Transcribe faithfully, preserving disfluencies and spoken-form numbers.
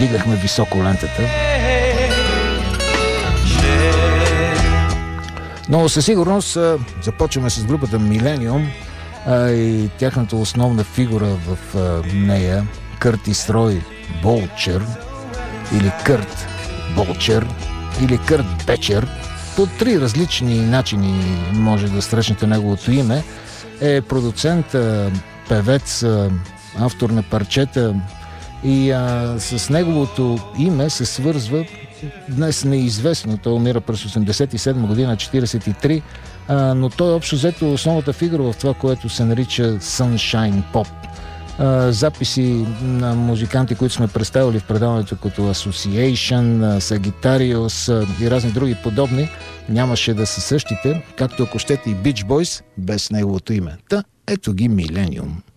дигахме високо лентата. Но със сигурност започваме с групата Millennium и тяхната основна фигура в нея, Къртис Рой Болчер, или Кърт Болчер, или Кърт Бечер. По три различни начини може да срещнете неговото име. Е продуцент, певец, автор на парчета и а, с неговото име се свързва днес неизвестно. Той умира през осемдесет и седма година, четиридесет и три, а, но той общо взето основната фигура в това, което се нарича Sunshine Pop. А, записи на музиканти, които сме представили в предаването като Association, Sagittarius и разни други подобни, нямаше да са същите, както ако щете и Beach Boys без неговото име. Та, ето ги Millennium.